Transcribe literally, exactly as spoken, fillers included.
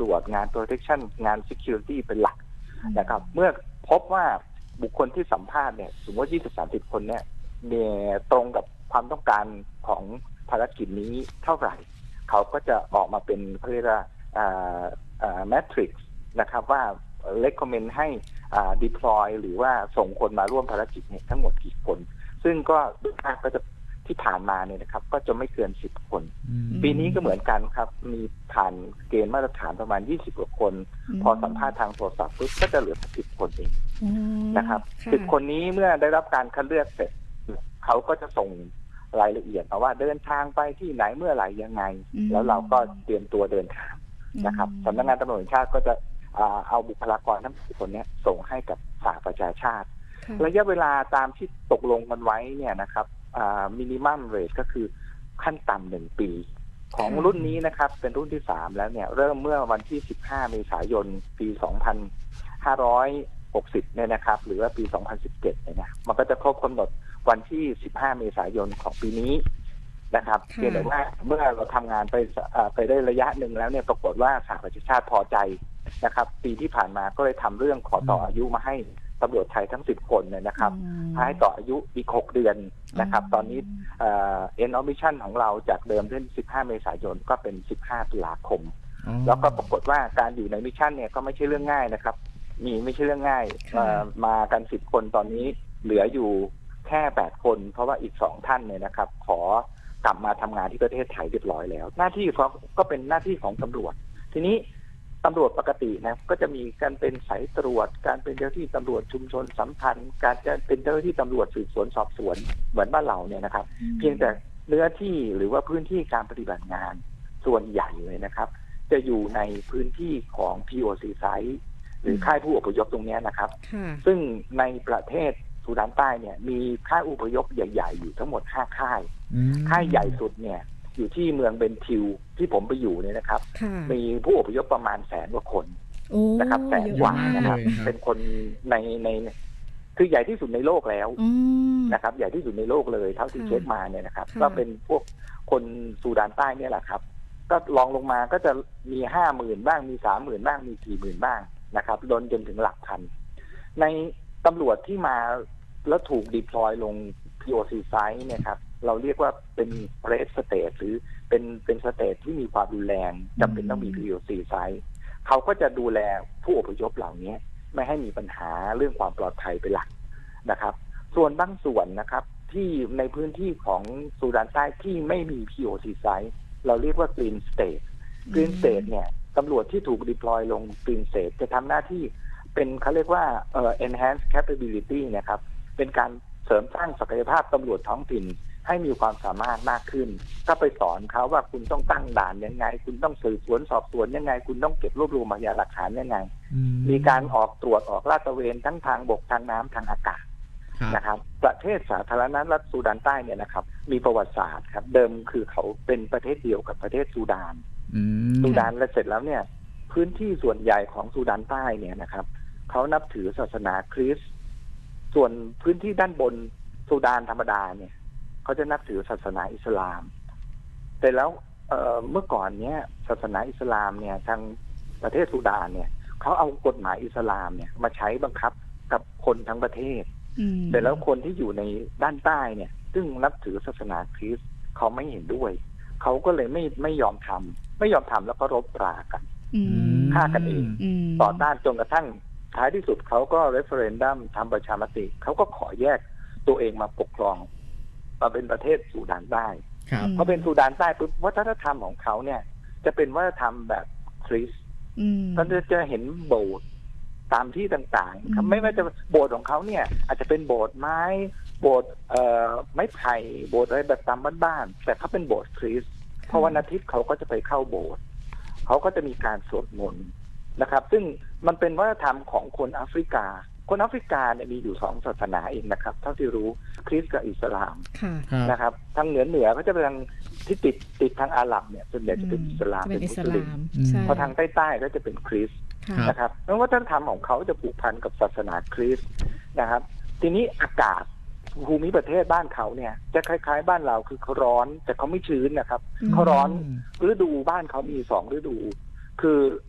วจงาน protection งาน security เป็นหลักนะครับเมื่อพบว่าบุคคลที่สัมภาษณ์เนี่ยสมมติ ยี่สิบถึงสามสิบ คนเนี่ยตรงกับความต้องการของภารกิจนี้เท่าไหร่เขาก็จะออกมาเป็นเรียกว่าแมทริกซ์นะครับว่า recommend ให้ deploy หรือว่าส่งคนมาร่วมภารกิจเนี่ยทั้งหมดกี่คนซึ่งก็ก็จะที่ผ่านมาเนี่ยนะครับก็จะไม่เกินสิบคนปีนี้ก็เหมือนกันครับมีผ่านเกณฑ์มาตรฐานประมาณยี่สิบกว่าคนพอสัมภาษณ์ทางโทรศัพท์ปุ๊บก็จะเหลือสิบคนเองนะครับสิบคนนี้เมื่อได้รับการคัดเลือกเสร็จเขาก็จะส่งรายละเอียดมาว่าเดินทางไปที่ไหนเมื่อไหร่ยังไงแล้วเราก็เตรียมตัวเดินทางนะครับสำนักงานตำรวจแห่งชาติก็จะเอาบุคลากรทั้งสิบคนนี้ส่งให้กับสหประชาชาติระยะเวลาตามที่ตกลงกันไว้เนี่ยนะครับมินิมัมเรทก็คือขั้นต่ำหนึ่งปีของรุ่นนี้นะครับเป็นรุ่นที่สามแล้วเนี่ยเริ่มเมื่อวันที่สิบห้าเมษายนปีสองพันห้าร้อยหกสิบเนี่ยนะครับหรือว่าปีสองพันสิบเจ็ดเนี่ยนะมันก็จะครบกำหนดวันที่สิบห้าเมษายนของปีนี้นะครับเพียงแต่ว่าเมื่อเราทำงานไปไปได้ระยะหนึ่งแล้วเนี่ยปรากฏว่าสหประชาชาติพอใจนะครับปีที่ผ่านมาก็เลยทำเรื่องขอต่ออายุมาให้ตำรวจไทยทั้งสิบคนเนี่ยนะครับให้ต่ออายุอีกหกเดือนนะครับตอนนี้เอ่อ end of mission ของเราจากเดิมที่สิบห้าเมษายนก็เป็นสิบห้าตุลาคมแล้วก็ปรากฏว่าการอยู่ในมิชชั่นเนี่ยก็ไม่ใช่เรื่องง่ายนะครับมีไม่ใช่เรื่องง่ายมากันสิบคนตอนนี้เหลืออยู่แค่แปดคนเพราะว่าอีกสองท่านเนี่ยนะครับขอกลับมาทำงานที่ประเทศไทยเรียบร้อยแล้วหน้าที่เขาก็เป็นหน้าที่ของตำรวจทีนี้ตำรวจปกตินะก็จะมีการเป็นสายตรวจการเป็นเจ้าที่ตำรวจชุมชนสัมพันธ์การจะเป็นเจ้าที่ตำรวจสืบสวนสอบสวนเหมือนบ้านเราเนี่ยนะครับเพียงแต่เนื้อที่หรือว่าพื้นที่การปฏิบัติงานส่วนใหญ่เลยนะครับจะอยู่ในพื้นที่ของ พี โอ ซี Site หรือค่ายผู้อพยพตรงนี้นะครับซึ่งในประเทศสุดานใต้เนี่ยมีค่ายอพยพใหญ่ๆอยู่ทั้งหมดห้าค่ายค่ายใหญ่สุดเนี่ยอยู่ที่เมืองเบนทิวที่ผมไปอยู่เนี่ยนะครับมีผู้อพยพประมาณแสนกว่าคนนะครับแสนกว่านะครับเป็นคนในในคือใหญ่ที่สุดในโลกแล้วนะครับใหญ่ที่สุดในโลกเลยเท่าที่เช็คมาเนี่ยนะครับก็เป็นพวกคนซูดานใต้เนี่ยแหละครับก็ลองลงมาก็จะมีห้าหมื่นบ้างมีสามหมื่นบ้างมีสี่หมื่นบ้างนะครับล้นจนถึงหลักพันในตำรวจที่มาแล้วถูกดีพลอยลง พี โอ ซี Site เนี่ยครับเราเรียกว่าเป็นเรสสเตทหรือเป็นเป็นสเตทที่มีความรุนแรงจำเป็นต้องมี พี โอ ซี Site เขาก็จะดูแลผู้อพยพเหล่านี้ไม่ให้มีปัญหาเรื่องความปลอดภัยเป็นหลักนะครับส่วนบางส่วนนะครับที่ในพื้นที่ของซูดานใต้ที่ไม่มี พี โอ ซี Site เราเรียกว่า Green State Green State เนี่ยตำรวจที่ถูก deploy ลง Green State จะทำหน้าที่เป็นเขาเรียกว่าเอ่อ enhance capability นะครับเป็นการเสริมสร้างศักยภาพตำรวจท้องถิ่นให้มีความสามารถมากขึ้นก็ไปสอนเขาว่าคุณต้องตั้งด่านยังไงคุณต้องสืบสวนสอบสวนยังไงคุณต้องเก็บรวบรวมพยานหลักฐานยังไงมีการออกตรวจออกลาดตระเวนทั้งทางบกทางน้ำทางอากาศนะครับประเทศสาธารณรัฐซูดานใต้เนี่ยนะครับมีประวัติศาสตร์ครับเดิมคือเขาเป็นประเทศเดียวกับประเทศซูดานซูดานแล้วเสร็จแล้วเนี่ยพื้นที่ส่วนใหญ่ของซูดานใต้เนี่ยนะครับเขานับถือศาสนาคริสต์ส่วนพื้นที่ด้านบนซูดานธรรมดาเนี่ยเขาจะนับถือศาสนาอิสลามแต่แล้ว เ, เมื่อก่อนเนี้ยศาสนาอิสลามเนี่ยทางประเทศซูดานเนี่ยเขาเอากฎหมายอิสลามเนี่ยมาใช้บังคับกับคนทั้งประเทศแต่แล้วคนที่อยู่ในด้านใต้เนี่ยซึ่งนับถือศาสนาคริสต์เขาไม่เห็นด้วยเขาก็เลยไม่ไม่ยอมทำไม่ยอมทำแล้วก็รบรากันฆ่ากันเองต่อต้านจนกระทั่งท้ายที่สุดเขาก็เรฟเฟอเรนดัมทำประชามติเขาก็ขอแยกตัวเองมาปกครองมาเป็นประเทศซูดานใต้พอเป็นซูดานใต้ปุ๊บวัฒนธรรมของเขาเนี่ยจะเป็นวัฒนธรรมแบบคริสต์ท่านจะเห็นโบสถ์ตามที่ต่างๆครับไม่ว่าจะโบสถ์ของเขาเนี่ยอาจจะเป็นโบสถ์ไม้โบสถ์เอ่อไม้ไผ่โบสถ์อะไรแบบตามบ้านๆแต่เขาเป็นโบสถ์คริสต์เพราะวันอาทิตย์เขาก็จะไปเข้าโบสถ์เขาก็จะมีการสวดมนต์นะครับซึ่งมันเป็นวัฒนธรรมของคนแอฟริกาคนแอฟริกาเนี่ยมีอยู่สองศาสนาเองนะครับเท่าที่รู้คริสต์กับอิสลามนะครับทางเหนือเหนือก็จะเป็นทางที่ติดติดทางอาหรับเนี่ยส่วนใหญ่จะเป็นอิสลามเป็นมุสลิมพอทางใต้ๆก็จะเป็นคริสต์นะครับเพราะว่าวัฒนธรรมของเขาจะผูกพันกับศาสนาคริสต์นะครับทีนี้อากาศภูมิประเทศบ้านเขาเนี่ยจะคล้ายๆบ้านเราคือเขาร้อนแต่เขาไม่ชื้นนะครับเขาร้อนฤดูบ้านเขามีสองฤดูคือ